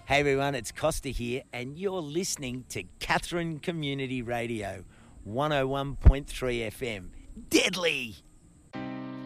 Hey everyone, it's Costa here, and you're listening to Catherine Community Radio, 101.3 FM. Deadly!